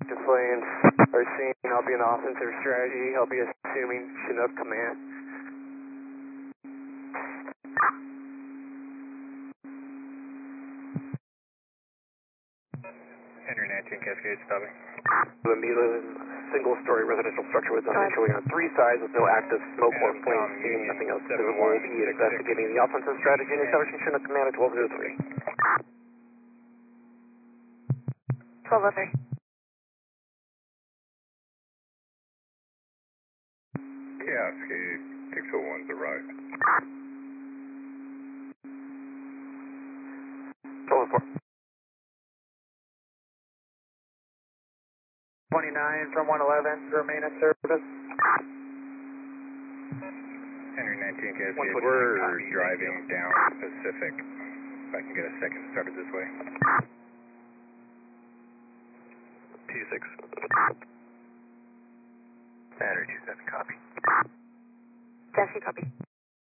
Planes are seeing, I'll be an offensive strategy, I'll be assuming Chinook command. Henry 19 Cascade stopping. The single-story residential structure with showing on 3 sides with no active smoke or flame seen, nothing else visible. He is investigating the offensive strategy and establishing Chinook command at 1203. 1203. Cascade 601's arrived. 1204. 29 from 111, remain in service. Henry 19 Cascade, we're driving down Pacific. If I can get a second started this way. T6. Battery 27, copy. Jesse, copy.